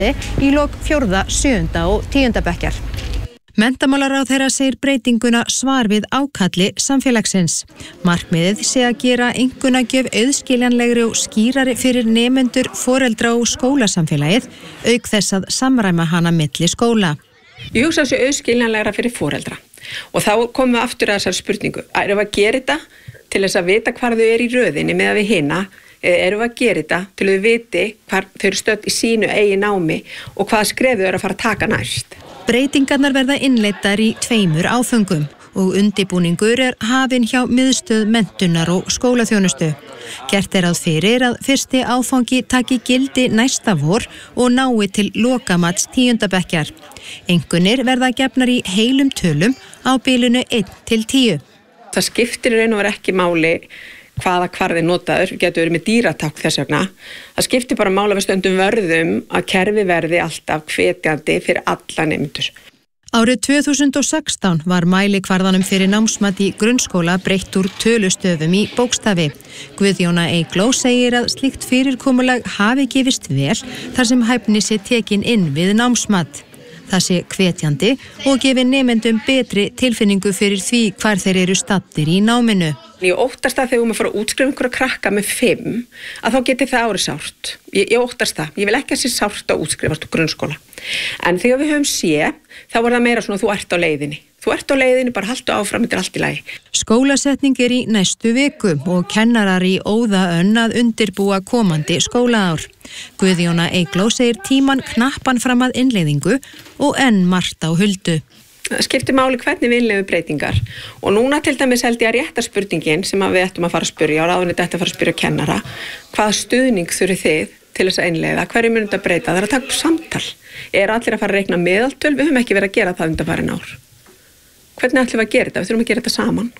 í lok 4., 7. og 10. bekkjar. Menntamálaráðherra segir breytinguna svar við ákalli samfélagsins. Markmiðið sé að gera einkunnagjöf auðskiljanlegri og skýrari fyrir nemendur, foreldra og skólasamfélagið, auk þess að samræma hana milli skóla. Ég hugsa þessu auðskiljanlegra fyrir foreldra og þá komum við aftur að þessari spurningu. Erum við að gera þetta til þess að vita hvar þau eru í röðinni með að við hina? Erum við að gera þetta til að við viti hvar þau eru stödd í sínu eigin námi og hvaða skref þau eru að fara að taka næst? Breytingarnar verða innleiddar í 2 áföngum og undirbúningur hafinn hjá miðstöð menntunar og skólaþjónustu. Gert ráð fyrir að fyrsti áfangi taki gildi næsta vor og nái til lokamats 10. bekkjar. Einkunnir verða gefnar í heilum tölum á bilinu 1 til 10. Það skiptir í raun og veru ekki máli hvaða kvarði notaður, getur verið með dýratákn þess vegna. Það skiptir bara máli að við stöndum vörðum að kerfi verði alltaf hvetjandi fyrir alla nemendur. Árið 2016 var mælikvarðanum fyrir námsmat í grunnskóla breytt úr tölustöfum í bókstafi. Guðjóna Eygló segir að slíkt fyrirkomulag hafi gefist vel þar sem hæfni sé tekin inn við námsmat. Það sé hvetjandi og gefi nemendum betri tilfinningu fyrir því hvar þeir eru staddir í náminu. Ég óttast það þegar maður fara að útskrifa einhverja krakka með 5 að þá geti það árið sárt. Ég óttast það. Ég vil ekki að sé sárt að útskrifast úr grunnskóla. En þegar við höfum þá var það meira svona þú ert á leiðinni. Þú ert á leiðinni, bara haltu áfram, þetta allt í lagi. Skólasetning í næstu viku og kennarar í óðaönn að undirbúa komandi skólaár. Guðjóna Eygló segir tíman knappan fram að innleiðingu og enn margt á huldu. Það skiptir máli hvernig við innleiðum breytingar og núna til dæmis held ég að rétta spurningin sem við ættum að fara að spyrja og ráðuneytið ætti að fara að spyrja kennara. Hvaða stuðning þurfið þið til þess að innleiða? Hverju mun þetta breyta? Það að taka upp samtal. Allir að fara að reikna meðaltöl? Við höfum ekki verið að gera það undanfarin ár. Hvernig ætlum við að gera þetta? Við þurfum að gera þetta saman.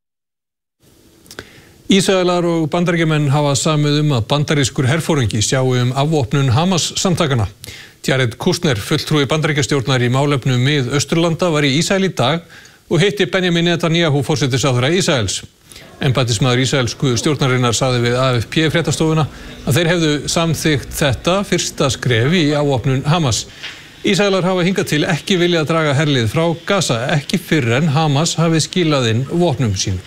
Ísraelar og Bandaríkjamenn hafa samið að bandarískur herforingi sjái afvopnun Hamas samtakana. Jared Kushner, fulltrúi Bandaríkjastjórnar í málefnum Mið-Austurlanda, var í Ísrael í dag og hitti Benjamin Netanyahu, forsætisráðherra Ísraels. Embættismaður ísraelsku stjórnarinnar sagði við AFP-fréttastofuna að þeir hefðu samþykkt þetta fyrsta skref í afvopnun Hamas. Ísraelar hafa hingað til ekki viljað draga herlið frá Gaza, ekki fyrr en Hamas hafi skilað inn vopnum sínum.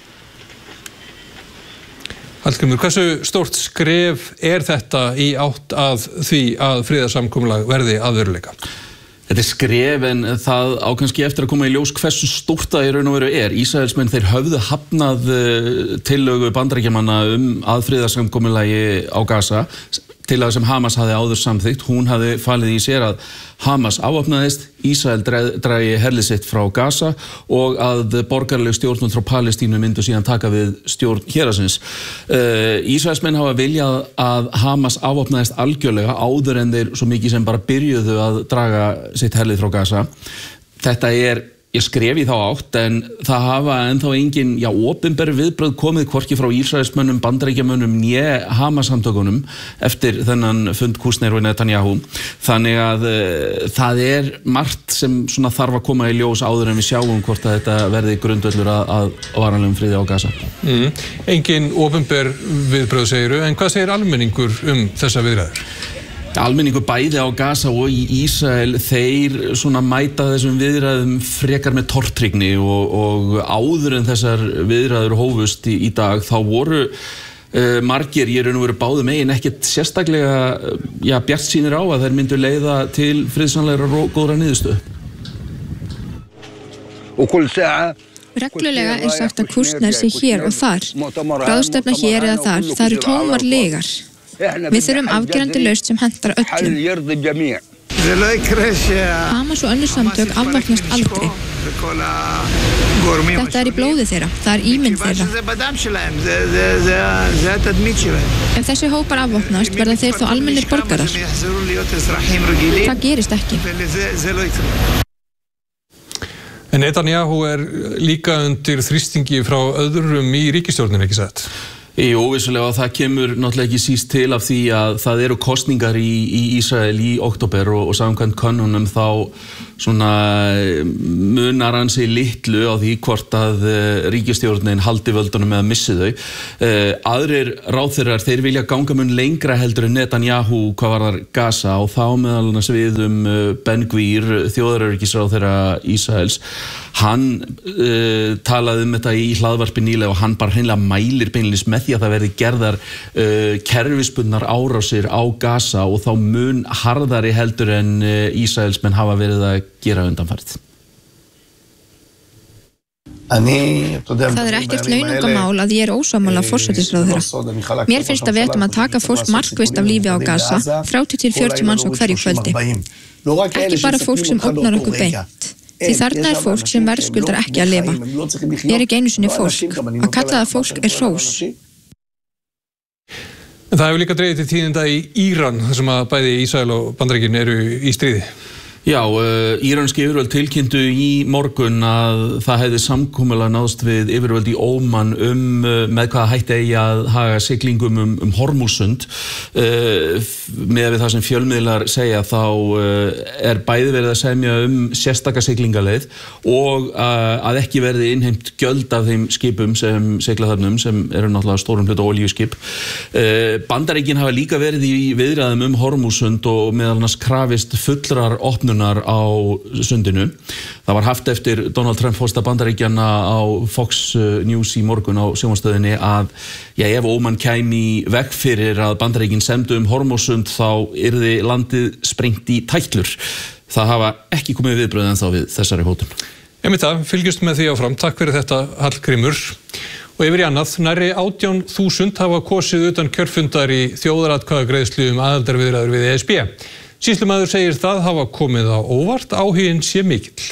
Hallgrímur, hversu stórt skref þetta í átt að því að friðarsamkomulag verði að veruleika? Þetta skref en það á kannski eftir að koma í ljós hversu stórt það í raun og veru Ísraelsmenn þeir höfðu hafnað tillögu Bandaríkjamanna að friðarsamkomulagi á Gaza. Tillaga sem Hamas hafði áður samþykkt, hún hafði falið í sér að Hamas afvopnaðist, Ísrael dragi herlið sitt frá Gaza og að borgaraleg stjórnvöld frá Palestínu myndu síðan taka við stjórn héraðsins. Ísraelsmenn hafa viljað að Hamas afvopnaðist algjörlega áður en þeir svo mikið sem bara byrjuðu að draga sitt herlið frá Gaza. Þetta ég skref í þá átt en það hafa ennþá engin opinber viðbrögð komið hvorki frá Ísraelsmönnum, Bandaríkjamönnum né Hamas-samtökunum eftir þennan fund Kushner og Netanyahu. Þannig að það margt sem svona þarf að koma í ljós áður en við sjáum hvort að þetta verði grundvöllur að varanlegum friði á Gaza. Engin opinber viðbrögð segiru, en hvað segir almenningur þessa viðræður? Almenningur bæði á Gaza og í Ísrael, þeir svona mæta þessum viðræðum frekar með tortryggni og áður en þessar viðræður hófust í dag þá voru margir í raun og veru báðum megin ekkert sérstaklega bjartsýnir á að þær myndu leiða til friðsamlegra og góðra niðurstöðu. Reglulega sagt að Kushner sé hér og þar. Ráðstefna hér eða þar, það eru tómar lygar. Við þurfum afgerandi lausn sem hentar öllum. Hamas og önnur samtök afvopnast aldrei. Þetta í blóði þeirra, það ímynd þeirra. Ef þessi hópar afvopnast verða þeir þó almennir borgarar. Það gerist ekki. En Netanyahu líka undir þrýstingi frá öðrum í ríkisstjórninni, ekki satt? Jú, vissulega, það kemur náttúrulega ekki síst til af því að það eru kosningar í Ísrael í október og samkvæmt könnunum þá svona munar ansi litlu á því hvort að ríkisstjórnin haldi völdunum eða missi þau. Aðrir ráðherrar, þeir vilja ganga mun lengra heldur en Netanyahu hvað varðar Gaza og þá meðal annars við Ben-Gvir, þjóðaröryggisráðherra Ísraels. Hann talaði þetta í hlaðvarpi nýlega og hann bara hreinlega mælir beinlínis með því að það verði gerðar kerfisbundnar árásir á Gaza og þá mun harðari heldur en Ísraelsmenn hafa verið að gera undanfarið. Það ekkert launungamál að ég ósammála forsætisráðherra. Mér finnst að við ættum að taka fólk markvisst af lífi á Gaza, 30 til 40 manns á hverju kvöldi. Ekki bara fólk sem ógnar okkur beint. Því þarna fólk sem verðskuldar ekki að lifa. Ég ekki einu sinni fólk. Að kalla það fólk hrós. En það hefur líka dregið til tíðinda í Íran, þar sem að bæði Ísrael og Bandaríkin eru í stríði. Já, íranski yfirvöld tilkynntu í morgun að það hefði samkomulag náðst við yfirvöld í Óman með hvaða hætti eigi að haga siglingum Hormúzsund. Með við það sem fjölmiðlar segja þá bæði verið að semja sérstaka siglingaleið og að ekki verði innheimt gjöld af þeim skipum sem sigla þarna sem eru náttúrulega stórum hluta olíuskip. Bandaríkin hafa líka verið í viðræðum Hormúzsund og meðal annars krafist fullrar opnunar á sundinu. Það var haft eftir Donald Trump forseta Bandaríkjanna á Fox News í morgun á sjónvarpsstöðinni að ef Óman kæmi í veg fyrir að Bandaríkin semdu Hormúzsund þá yrði landið sprengt í tætlur. Það hafa ekki komið viðbrögð ennþá við þessari hótun. Einmitt það, fylgjumst með því áfram. Takk fyrir þetta, Hallgrímur. Og yfir í annað, nærri 18.000 hafa kosið utan kjörfundar í þjóðaratkvæðagreiðslu aðildarviðræður við ESB. Sýslumaður segir það hafa komið á óvart, áhuginn sé mikill.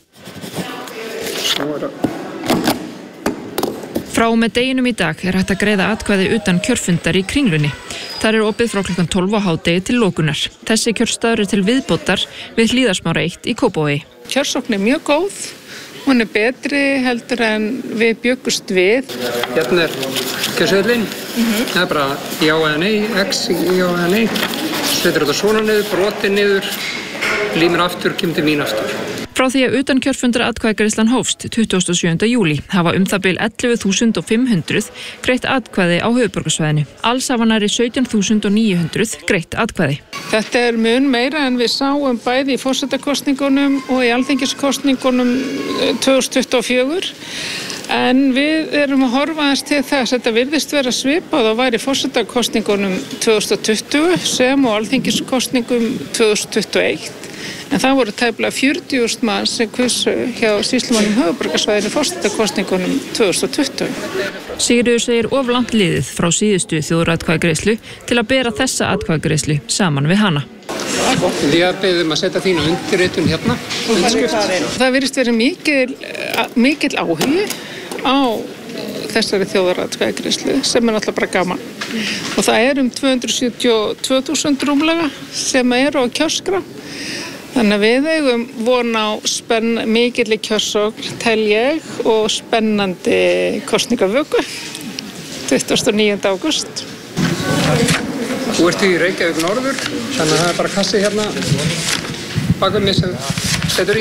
Frá með deginum í dag hægt að greiða atkvæði utan kjörfundar í Kringlunni. Þar opið frá klukkan 12 á hádegi til lokunar. Þessi kjörstaður til viðbótar við Hlíðarsmára 1 í Kópavogi. Kjörsókn mjög góð. Hún betri heldur en við bjöggust við. Hérna kjörseðlinn. Það bara já eða nei, X, já eða nei. Setur þetta svona niður, brotið niður, límir aftur, kemur til mín aftur. Frá því að utan kjörfundar atkvæðagreiðslan hófst 27. júlí hafa það bil 11.500 greitt atkvæði á höfuðborgarsvæðinu. Alls hafa nærri 17.900 greitt atkvæði. Þetta mun meira en við sáum bæði í forsetakosningunum og í alþingiskosningunum 2024. En við erum að horfa aðeins til þess að þetta virðist vera svipað og væri í forsetakosningunum 2020 sem og alþingiskosningum 2021. En það voru tæplega 40.000 manns sem kusu hjá sýslumönnum höfuðborgarsvæðinu forsetakosningunum 2020. Sigríður segir of langt liðið frá síðustu þjóðaratkvæðagreiðslu til að bera þessa atkvæðagreiðslu saman við hana. Því að beðum að setja þína undirritun hérna. Það virðist verið mikill áhugi á þessari þjóðaratkvæðagreiðslu sem náttúrulega bara gaman. Og það 272.000 rúmlega sem eru á kjörskrá. Þannig að við eigum von á mikilli kjörsókn, tel ég, og spennandi kosningavöku 29. ágúst. Þú ert í Reykjavík norður, þannig að það bara kassi hérna bak við mig sem setur í.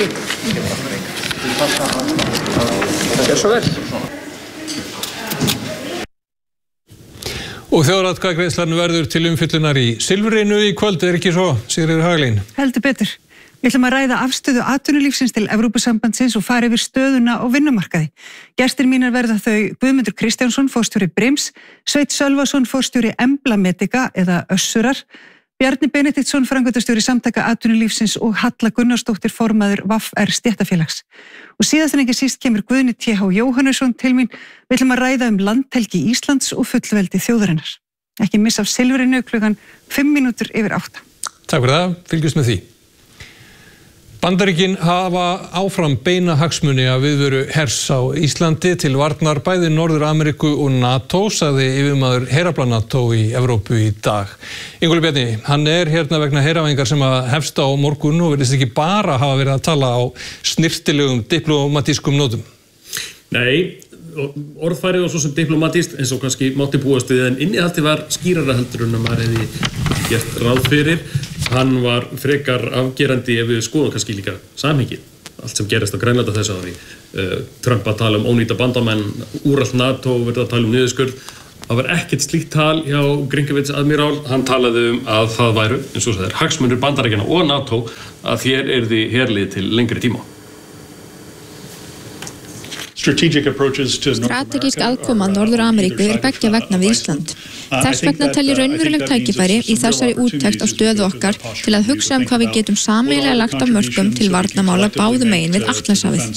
Gjör svo vel. Og þjóðaratkvæðagreiðslan verður til umfjöllunar í Silfrinu í kvöld, ekki svo, Sigríður Hagalín? Heldur betur. Við ætlum að ræða afstöðu atvinnulífsins til Evrópusambandsins og fara yfir stöðuna á vinnumarkaði. Gestir mínar verða þau Guðmundur Kristjánsson, forstjóri Brims, Sveinn Sölvason, forstjóri Embla Medica eða Össurar, Bjarni Benediktsson, framkvæmdastjóri Samtaka atvinnulífsins og Halla Gunnarsdóttir, formaður VFR stéttarfélags. Og síðast en ekki síst kemur Guðni T.H. Jóhannesson til mín. Við ætlum að ræða landhelgi Íslands og fullveldi þjóðarinnar. Ekki missa af Silfrinu klukkan 7:05. Takk fyrir það, fylgjumst með því. Bandaríkin hafa áfram beina hagsmuni af viðveru hers á Íslandi til varnar bæði Norður-Ameríku og NATO, sagði yfirmaður herafla NATO í Evrópu í dag. Ingólfur Bjarni, hann hérna vegna heræfingar sem að hefst á morgun og virðist ekki bara hafa verið að tala á snirtilegum diplómatískum nótum. Nei, orðfæri og svo sem diplomatist eins og kannski mátti búast við en innihaldi var skýrara heldur en maður hefði gert ráð fyrir. Hann var frekar afgerandi ef við skoðum kannski líka samhengi. Allt sem gerist á Grænlandi þessu ári. Trump að tala ónýta bandamenn, úralt NATO, verið að tala niðurskurð. Það var ekkert slíkt tal hjá Gringovic admirál. Hann talaði að það væru, eins og það hagsmunir Bandaríkjanna og NATO að hér yrði herlið til lengri tíma. Strategísk aðkoma Norður-Ameríku beggja vegna við Ísland. Þess vegna tel ég raunveruleg tækifæri í þessari úttekt á stöðu okkar til að hugsa hvað við getum sameiginlega lagt af mörkum til varnarmála báðum megin við Atlantshafið.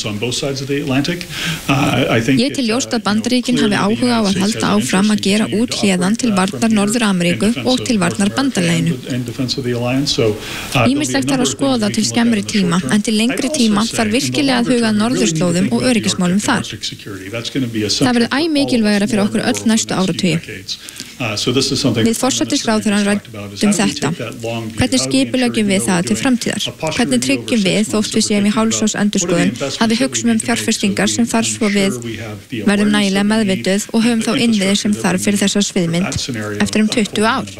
Ég tel ljóst að Bandaríkin hafi áhuga á að halda áfram að gera út héðan til varnar Norður-Ameríku og til varnar bandalaginu. Ýmislegt þarf að skoða til skemmri tíma, en til lengri tíma þarf virkilega að huga að norðurslóðum og öryggismálum þar. Það verður æ mikilvægara fyrir okkur öll næstu áratugi. Við forsætisráðherrann ræddum þetta. Hvernig skipuleggjum við það til framtíðar? Hvernig tryggjum við, þótt við séum í hálfsás endurskoðun, að við hugsum fjárfestingar sem þarf svo við verðum nægilega meðvituð og höfum þá innviðir sem þarf fyrir þessa sviðmynd eftir 20 ár.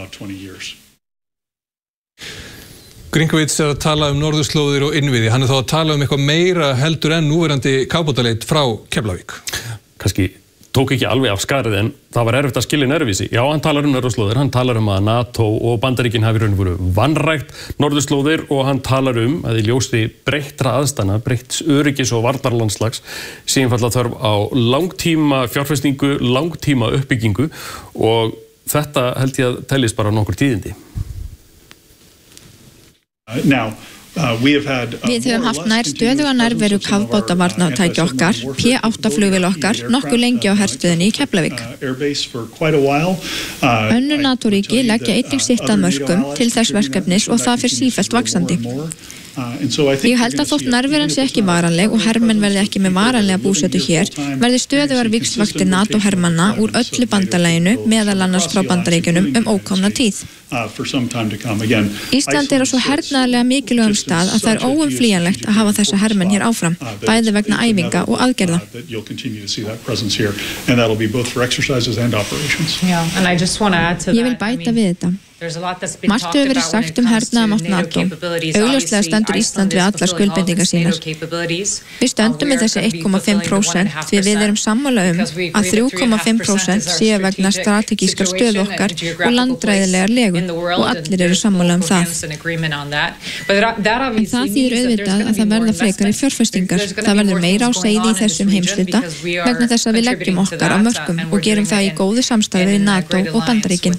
Gringovic að tala norðurslóðir og innviði. Hann þá að tala eitthvað meira heldur en núverandi kafbátaleit frá Keflavík. Kannski tók ekki alveg af skarið en það var erfitt að skilja öðruvísi. Já, hann talar norðurslóðir, hann talar að NATO og Bandaríkin hafi raun og veru vanrækt norðurslóðir og hann talar að í ljósi breyttra aðstæðna, breytts öryggis og varnarlandslags sé einfaldlega þörf á langtíma fjárfestingu, langtíma uppbyggingu og þetta held ég að teljist bara nokkur tíðindi. Við höfum haft nær stöðuga nærveru kafbátavarnartækja okkar, P-8 flugvél okkar, nokkuð lengi á herstöðinni í Keflavík. Önnur NATO-ríki leggja einnig sitt að mörkum til þess verkefnis og það fer sífellt vaxandi. Ég held að þótt nærveran sé ekki varanleg og hermenn verði ekki með varanlega búsetu hér, verði stöðugar víxlvaktir NATO-hermanna úr öllu bandalaginu, meðal annars frá Bandaríkjunum ókomna tíð. Ísland á svo hernaðarlega mikilvægum stað að það er óumflýjanlegt að hafa þessa hermenn hér áfram, bæði vegna æfinga og aðgerða. Ég vil bæta við þetta. Margt hefur verið sagt hernaðarmátt NATO. Augljóslega stendur Ísland við allar skuldbindingar sínar. Við stöndum við þessi 1,5% því við erum sammála að 3,5% séu vegna strategískar stöðu okkar og landræðilegar legu og allir eru sammála það. En það þýðir auðvitað að það verða frekari fjárfestingar. Það verður meira á seiði í þessum heimshluta vegna þess að við leggjum okkar á mörkum og gerum það í góðu samstarfi við NATO og Bandaríkin.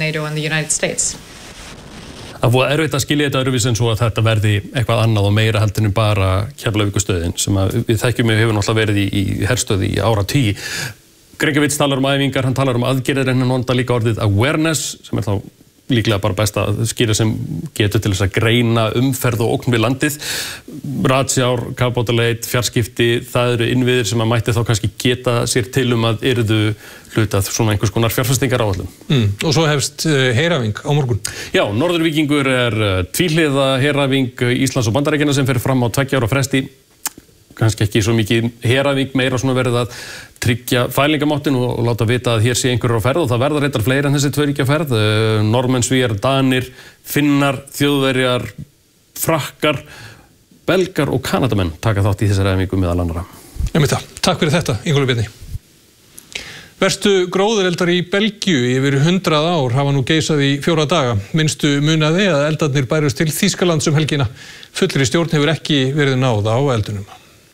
Það búið erfitt að skilja þetta öðruvísi en svo að þetta verði eitthvað annað og meira heldur en bara Keflavíkurstöðin sem við þekkjum hefur náttúrulega verið í herstöði í áratugi. Gringovic talar æfingar, hann talar aðgerðir en hann nota líka orðið awareness sem þá líklega bara best að skýra sem getur til þess að greina umferð og ógn við landið. Ratsjár, kafbátaleit, fjarskipti, það eru innviðir sem að mætti þá kannski geta sér til að yrðu hlutað svona einhvers konar fjárfestingar áætlun. Og svo hefst heræfing á morgun. Já, Norðurvíkingur tvíhliða heræfing Íslands og Bandaríkjanna sem fer fram á 2 ára fresti. Kannski ekki svo mikið heræfing, meira svona verið að tryggja fælingamáttin og láta vita að hér sé einhverjur á ferð og það verða reyndar fleiri en þessi 2 ríkja ferð. Normenn, Svíar, Danir, Finnar, Þjóðverjar, Frakkar, Belgar og Kanadamenn taka þátt í þessari heræfingu meðal annarra. Takk fyrir þetta, Ingólfur Bjarni. Verstu gróðureldar í Belgíu yfir 100 ár hafa nú geisað í 4 daga. Minnstu munaði að eldarnir bærust til Þýskalands helgina. Fullri stjórn hefur ekki verið náð á eldunum.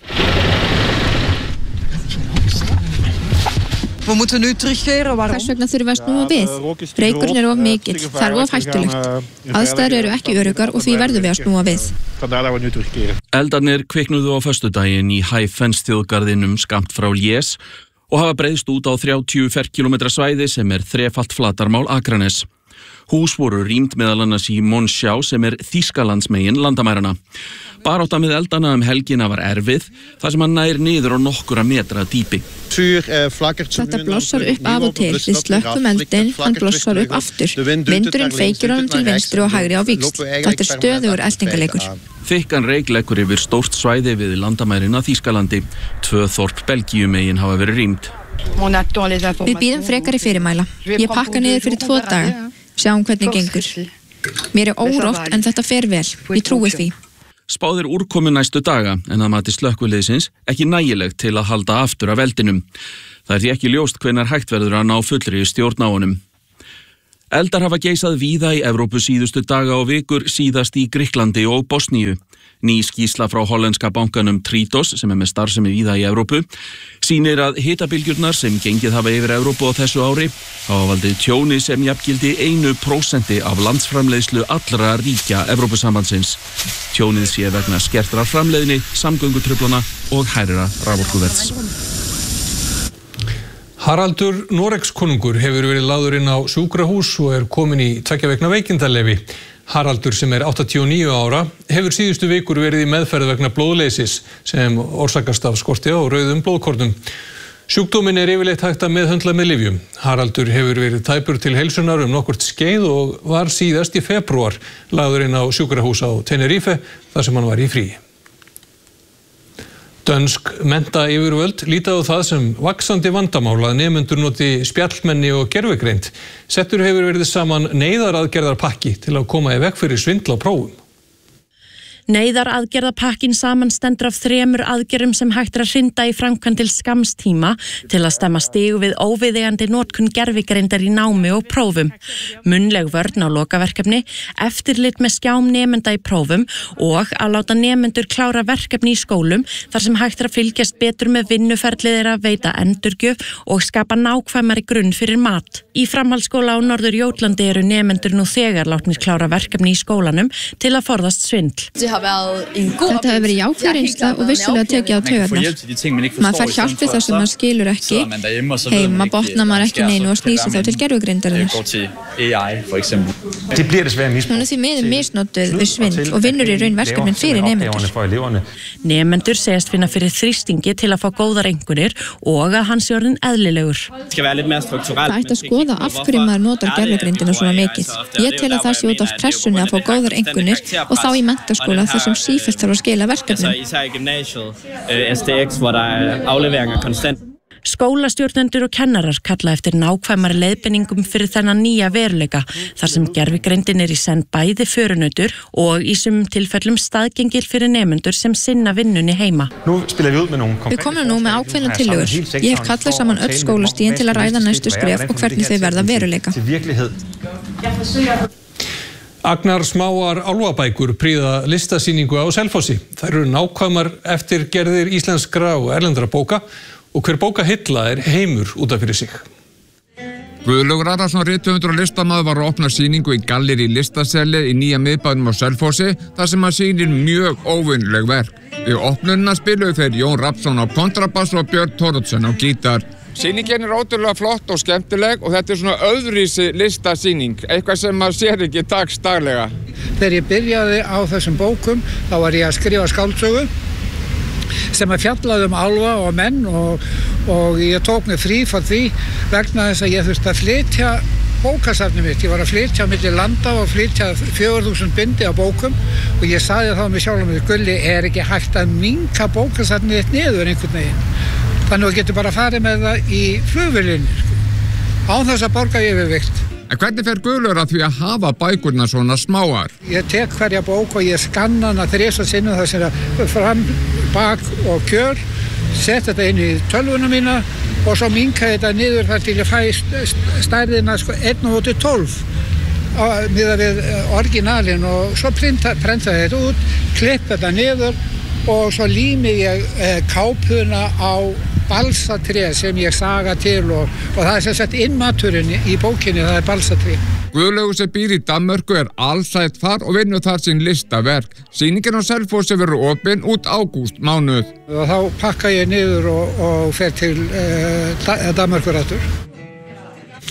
Þess vegna þurfum við að snúa við. Reykurinn er of mikill, það er of hættulegt. Aðstæður eru ekki öruggar og því verðum við að snúa við. Eldarnir kviknuðu á föstudaginn í Haifens-þjóðgarðinum skammt frá Liège og hafa breiðst út á 30 ferkílómetra svæði sem er þrefalt flatarmál Akranes. Hús voru rýmt meðal annars í Monschau sem er Þýskalandsmegin landamærana. Barátta með eldana helgina var erfið, þar sem hann nær niður á nokkura metra dýpi. Þetta blossar upp af og til, við slökkum eldin, hann blossar upp aftur. Vindurinn feykir honum til vinstri og hægri á víxl. Þetta stöðugur eldingaleikur. Þykkan reyk leggur yfir stórt svæði við landamærin að Þýskalandi. 2 þorp Belgíumegin hafa verið rýmd. Við bíðum frekari fyrirmæla. Ég pakka niður fyrir 2 daga. Sjáum hvernig gengur. Mér órótt en þetta fer vel. Ég trúi því. Spáð úrkomu næstu daga en að mati slökkviliðsins ekki nægilegt til að halda aftur af eldinum. Það því ekki ljóst hvenær hægt verður að ná fullri stjórn á honum. Eldar hafa geisað víða í Evrópu síðustu daga og vikur, síðast í Grikklandi og Bosníu. Ný skýrsla frá hollenska bankanum Tritos, sem með starfsemi víða í Evrópu, sýnir að hitabylgjurnar sem gengið hafa yfir Evrópu á þessu ári hafa valdið tjóni sem jafngildi 1% af landsframleiðslu allra ríkja Evrópusambandsins. Tjónið sé vegna skertrar framleiðni, samgöngutruflana og hærra raforkuverðs. Haraldur Noregskonungur hefur verið lagður inn á sjúkrahús og komin í 2 vikna veikindaleyfi. Haraldur, sem 89 ára, hefur síðustu vikur verið í meðferð vegna blóðleysis sem orsakast af skorti á rauðum blóðkornum. Sjúkdóminn yfirleitt hægt að meðhöndla með lyfjum. Haraldur hefur verið tæpur til heilsunar nokkurt skeið og var síðast í febrúar lagður inn á sjúkrahús á Tenerife þar sem hann var í fríi. Dönsk mennta-yfirvöld líta á það sem vaxandi vandamál að nemendur noti spjallmenni og gervigreind. Settur hefur verið saman neyðaraðgerðarpakki til að koma í veg fyrir svindl á prófum. Neyðaraðgerðapakkin samanstendur af 3 aðgerðum sem hægt að hrinda í framkvæmd til skamms tíma til að stemma stigu við óviðeigandi notkun gervigreindar í námi og prófum. Munnleg vörn á lokaverkefni, eftirlit með skjám nemenda í prófum og að láta nemendur klára verkefni í skólum þar sem hægt að fylgjast betur með vinnuferlið þeirra, veita endurgjöf og skapa nákvæmari grunn fyrir mat. Í framhaldsskóla á Norður-Jótlandi eru nemendur nú þegar látnir klára verkefni í skólanum til að forðast svindl. Þetta hefur verið jákvæð reynsla og vissulega tekið á taugarnar. Maður fær hjálp við það sem maður skilur ekki. Heima botnar maður ekki neinu og snýr sig þá til gervigreyndarinnar. Hún því miður misnotuð við svindl og vinnur í raun verkefnin fyrir nemendur. Nemendur segjast finna fyrir þrýstingi til að fá góðar einkunnir og að hann sé orðinn eðlilegur. Það ætti að skoða af hverju maður notar gervigreindina svona mikið. Ég tel að það sé út af pressunni að fá góðar einkunnir og þá í menntaskóla þar sem sífellt þarf að skila verkefnum. Skólastjórnendur og kennarar kalla eftir nákvæmari leiðbeiningum fyrir þennan nýja veruleika þar sem gervigreindin í senn bæði förunautur og í sumum tilfellum staðgengil fyrir nemendur sem sinna vinnunni heima. Við komum nú með ákveðna tillögur. Ég hef kallað saman öll skólastigin til að ræða næstu skref og hvernig þau verða veruleika. Agnarsmáar álfabækur prýða listasýningu á Selfossi. Þær eru nákvæmar eftirgerðir íslenskra og erlendra bóka og hver bókahilla heimur út af fyrir sig. Guðlaugur Arason, rithöfundur og listamaður, var að opna sýningu í galleri Listaseli í nýja miðbænum á Selfossi þar sem hann sýnir mjög óvenjuleg verk. Við opnunina spiluðu þeir Jón Rapsson á kontrabass og Björn Thoroddsen á gítar. Sýningin ótrúlega flott og skemmtileg og þetta svona öðruvísi listasýning, eitthvað sem maður sér ekki daglega. Þegar ég byrjaði á þessum bókum, þá var ég að skrifa skáldsögu sem að fjallaði álfa og menn og ég tók mig frí frá því vegna þess að ég þurfti að flytja bókasafnið mitt. Ég var að flytja á milli landa og flytja 4000 bindi af bókum og ég sagði þá með sjálfum mig, Gulli, ekki hægt að minnka bókasafnið þitt niður einhvern veginn. Þannig að þú getur bara farið með það í flugvélinni, án þess að borga yfirvikt. En hvernig fer Guðlaugur að því að hafa bækurna svona smáar? Ég tek hverja bók og ég skanna hana 3 sinnum þar sem það fram, bak og kjöl, set þetta inn í tölvuna mína og svo minnka þetta niður þar til ég fæ stærðina 1/12 miðað við orginalin og svo prenta þetta út, klipp þetta niður og svo lími ég kápuna á balsatré sem ég saga til og það sem sagt innmaturinn í bókinni, það balsatré. Guðlaugur sem býr í Danmörku alsætt þar og vinnur þar sín listaverk. Sýningin á Selfossi verður opin út ágúst mánuð. Og þá pakka ég niður og fer til Danmörkur aftur.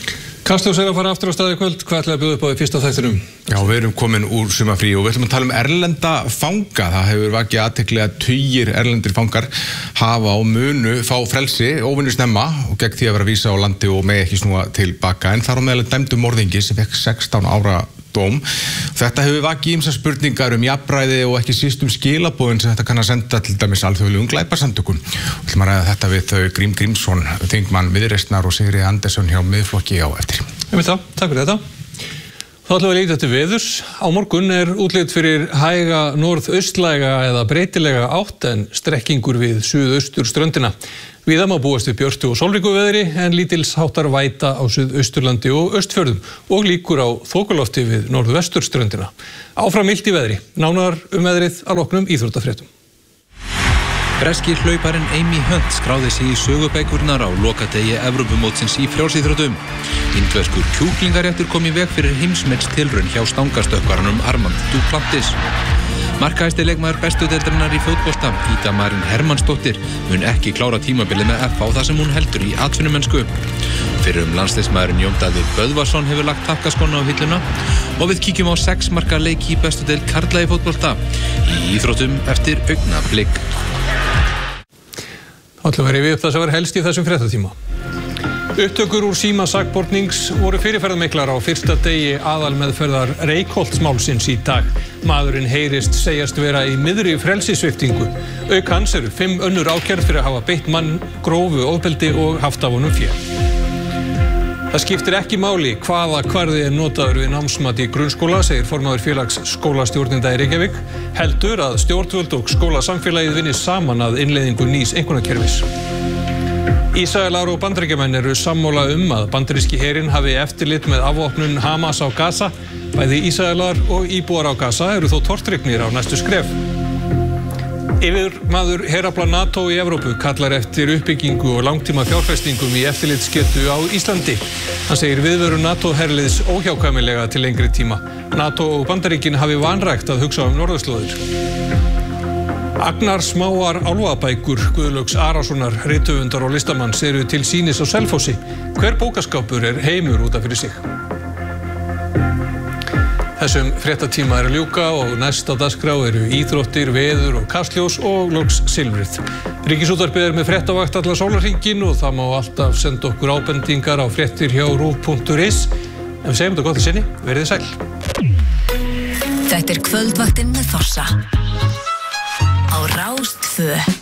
Kastljós að fara aftur á stað í kvöld. Hvað ætlaði að bjóða upp á í fyrsta þættinum? Já, við erum komin úr sumarfrí og við ætlum að tala erlenda fanga. Það hefur vakið athygli að tugir erlendir fangar hafa á munu fá frelsi óvenju snemma og gegn því að vera vísa á landi og með ekki snúa tilbaka. En þar á meðal dæmdur morðingi sem fekk 16 ára dóm. Þetta hefur vakið ýmsar spurningar jafnræði og ekki síst skilaboðin sem þetta kann að senda til dæmis alþjóðlegum glæpasamtökum. Við ætlum að ræða þetta við þau Grím Grímsson, þingmann Viðreisnar og Sigríði Andersson hjá Miðflokki á eftir. Takk fyrir þetta. Þá ætlum við að líta til veðurs. Á morgun útlit fyrir hæga norðaustlæga eða breytilega átt en strekkingur við suðaustur ströndina. Víða má búast við björtu og sólríku veðri en lítils háttar væta á suðausturlandi og Austfjörðum og líkur á þokulofti við norðvesturströndina. Áfram milt í veðri. Nánar veðrið að loknum íþróttafréttum. Breski hlauparinn Amy Hunt skráði sig í sögubækurnar á lokadegi Evrópumótsins í frjálsíþróttum. Indverskur kjúklingaréttur kom í veg fyrir heimsmetstilraun hjá stangastökkvaranum Armand Duplantis. Markahæsti leikmaður bestu deildarinnar í fótbolta, Ida Marín Hermannsdóttir, mun ekki klára tímabilið með FH þar sem hún heldur í atvinnumennsku. Fyrrum landsliðsmaðurinn Jón Daði Böðvarsson hefur lagt takkaskóna á hilluna og við kíkjum á 6 marka leik í bestu deild karla í fótbolta í íþróttum eftir augnablik. Það ætlum að rifja upp það sem var helst í þessum fréttatíma. Upptökur úr síma sakbornings voru fyrirferðarmiklar á fyrsta degi aðalmeðferðar Reykholtsmálsins í dag. Maðurinn heyrist segjast vera í miðri frelsissviptingu. Auk hans eru 5 önnur ákærð fyrir að hafa beitt mann grófu ofbeldi og haft af honum fé. Það skiptir ekki máli hvaða kvarði notaður við námsmat í grunnskóla, segir formaður félags skólastjórnenda í Reykjavík. Heldur að stjórnvöld og skólasamfélagið vinni saman að innleiðingu nýs einkunnakerfis. Ísraelar og Bandaríkjamenn eru sammála að bandaríski herinn hafi eftirlit með afvopnun Hamas á Gaza. Bæði Ísraelar og íbúar á Gaza eru þó tortrygnir á næstu skref. Yfirmaður herafla NATO í Evrópu kallar eftir uppbyggingu og langtíma fjárfestingum í eftirlitsgetu á Íslandi. Hann segir viðveru NATO-herliðs óhjákvæmilega til lengri tíma. NATO og Bandaríkin hafi vanrækt að hugsa norðurslóðir. Agnar smáar álfabækur Guðlaugs Arasonar, rithöfundar og listamanns eru til sýnis á Selfossi. Hver bókaskápur heimur út af fyrir sig. Þessum fréttatíma að ljúka og næst á dagskrá eru íþróttir, veður og kastljós og loks silfrið. Ríkisútvarpið með fréttavakt allan sólarhringinn og það má alltaf senda okkur ábendingar á fréttir hjá ruv.is. En við segjum þetta gott í sinni, verið sæl. Þetta Kvöldvaktin með Fossa á Rás 2.